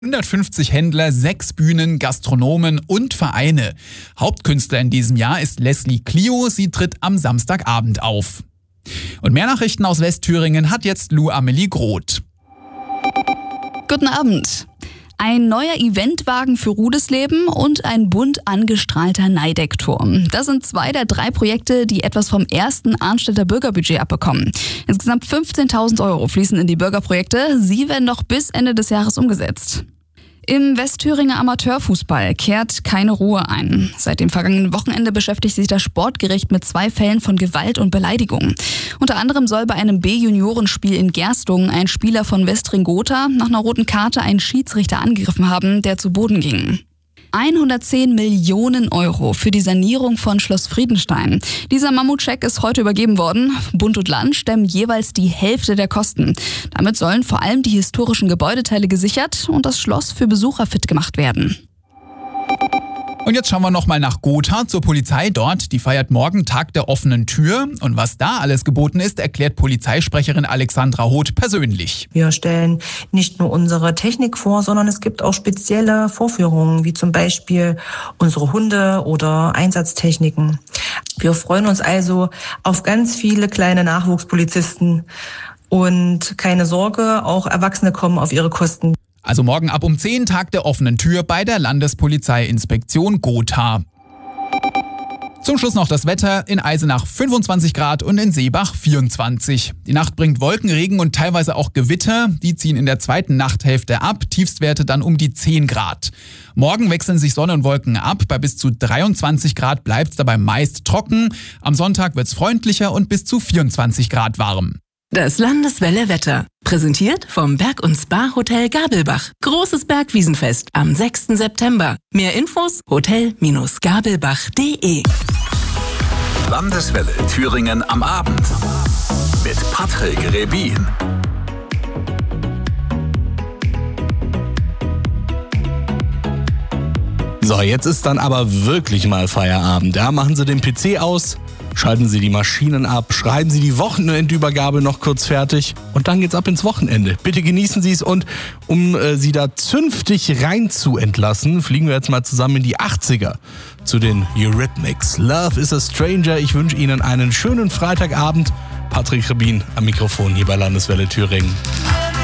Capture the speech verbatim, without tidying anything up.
hundertfünfzig Händler, sechs Bühnen, Gastronomen und Vereine. Hauptkünstler in diesem Jahr ist Leslie Clio. Sie tritt am Samstagabend auf. Und mehr Nachrichten aus Westthüringen hat jetzt Lou Amelie Groth. Guten Abend. Ein neuer Eventwagen für Rudesleben und ein bunt angestrahlter Neideckturm. Das sind zwei der drei Projekte, die etwas vom ersten Arnstädter Bürgerbudget abbekommen. Insgesamt fünfzehntausend Euro fließen in die Bürgerprojekte. Sie werden noch bis Ende des Jahres umgesetzt. Im Westthüringer Amateurfußball kehrt keine Ruhe ein. Seit dem vergangenen Wochenende beschäftigt sich das Sportgericht mit zwei Fällen von Gewalt und Beleidigung. Unter anderem soll bei einem B-Juniorenspiel in Gerstungen ein Spieler von Westring-Gotha nach einer roten Karte einen Schiedsrichter angegriffen haben, der zu Boden ging. hundertzehn Millionen Euro für die Sanierung von Schloss Friedenstein. Dieser Mammutscheck ist heute übergeben worden. Bund und Land stemmen jeweils die Hälfte der Kosten. Damit sollen vor allem die historischen Gebäudeteile gesichert und das Schloss für Besucher fit gemacht werden. Und jetzt schauen wir nochmal nach Gotha zur Polizei dort. Die feiert morgen Tag der offenen Tür. Und was da alles geboten ist, erklärt Polizeisprecherin Alexandra Hoth persönlich. Wir stellen nicht nur unsere Technik vor, sondern es gibt auch spezielle Vorführungen, wie zum Beispiel unsere Hunde oder Einsatztechniken. Wir freuen uns also auf ganz viele kleine Nachwuchspolizisten. Und keine Sorge, auch Erwachsene kommen auf ihre Kosten. Also morgen ab um zehn Tag der offenen Tür bei der Landespolizeiinspektion Gotha. Zum Schluss noch das Wetter. In Eisenach fünfundzwanzig Grad und in Seebach vierundzwanzig. Die Nacht bringt Wolkenregen und teilweise auch Gewitter. Die ziehen in der zweiten Nachthälfte ab. Tiefstwerte dann um die zehn Grad. Morgen wechseln sich Sonne und Wolken ab. Bei bis zu dreiundzwanzig Grad bleibt es dabei meist trocken. Am Sonntag wird es freundlicher und bis zu vierundzwanzig Grad warm. Das Landeswelle-Wetter. Präsentiert vom Berg- und Spa-Hotel Gabelbach. Großes Bergwiesenfest am sechsten September. Mehr Infos hotel Bindestrich gabelbach punkt de. Landeswelle Thüringen am Abend. Mit Patrick Rebin. So, jetzt ist dann aber wirklich mal Feierabend. Ja, machen Sie den P C aus. Schalten Sie die Maschinen ab, schreiben Sie die Wochenendübergabe noch kurz fertig und dann geht's ab ins Wochenende. Bitte genießen Sie es und um äh, Sie da zünftig rein zu entlassen, fliegen wir jetzt mal zusammen in die achtziger zu den Eurythmics. Love is a Stranger. Ich wünsche Ihnen einen schönen Freitagabend. Patrick Rebin am Mikrofon hier bei Landeswelle Thüringen.